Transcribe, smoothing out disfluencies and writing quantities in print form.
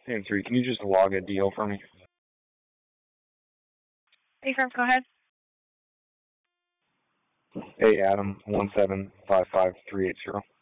And 3, can you just log a deal for me? Affirm, go ahead. Hey, Adam, 1755380.